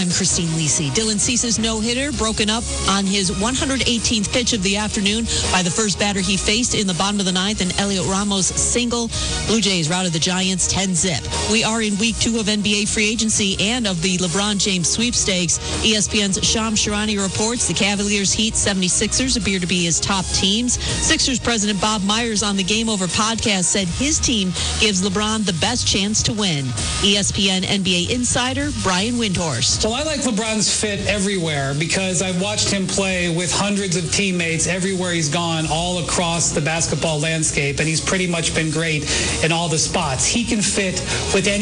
I'm Christine Lisi. Dylan Cease's no-hitter broken up on his 118th pitch of the afternoon by the first batter he faced in the bottom of the ninth, and Elliot Ramos single. Blue Jays routed the Giants 10-zip. We are in week 2 of NBA free agency and of the LeBron James sweepstakes. ESPN's Shams Charania reports the Cavaliers, Heat, 76ers appear to be his top teams. Sixers president Bob Myers on the Game Over podcast said his team gives LeBron the best chance to win. ESPN NBA insider Brian Windhorst. Well, I like LeBron's fit everywhere because I've watched him play with hundreds of teammates everywhere he's gone all across the basketball landscape, and he's pretty much been great in all the spots. He can fit with any